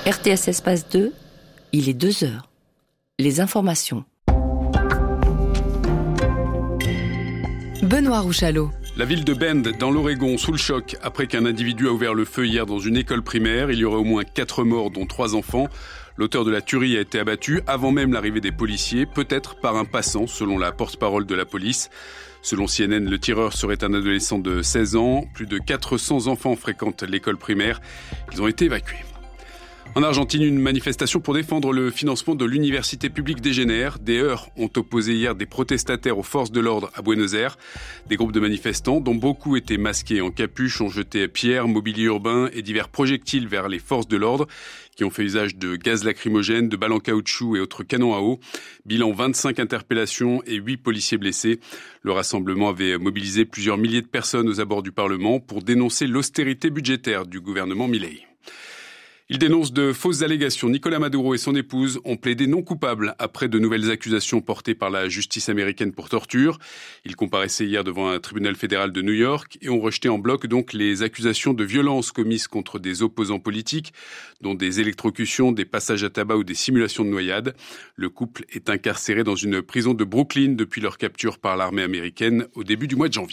RTS Espace 2, il est 2h. Les informations. Benoît Rouchalot. La ville de Bend, dans l'Oregon, sous le choc après qu'un individu a ouvert le feu hier dans une école primaire. Il y aurait au moins 4 morts, dont 3 enfants. L'auteur de la tuerie a été abattu avant même l'arrivée des policiers, peut-être par un passant, selon la porte-parole de la police. Selon CNN, le tireur serait un adolescent de 16 ans. Plus de 400 enfants fréquentent l'école primaire. Ils ont été évacués. En Argentine, une manifestation pour défendre le financement de l'université publique d'Egener. Des heurts ont opposé hier des protestataires aux forces de l'ordre à Buenos Aires. Des groupes de manifestants, dont beaucoup étaient masqués en capuche, ont jeté pierres, mobilier urbain et divers projectiles vers les forces de l'ordre, qui ont fait usage de gaz lacrymogène, de balles en caoutchouc et autres canons à eau. Bilan 25 interpellations et 8 policiers blessés. Le rassemblement avait mobilisé plusieurs milliers de personnes aux abords du Parlement pour dénoncer l'austérité budgétaire du gouvernement Milei. Il dénonce de fausses allégations. Nicolás Maduro et son épouse ont plaidé non coupables après de nouvelles accusations portées par la justice américaine pour torture. Ils comparaissaient hier devant un tribunal fédéral de New York et ont rejeté en bloc donc les accusations de violence commises contre des opposants politiques, dont des électrocutions, des passages à tabac ou des simulations de noyade. Le couple est incarcéré dans une prison de Brooklyn depuis leur capture par l'armée américaine au début du mois de janvier.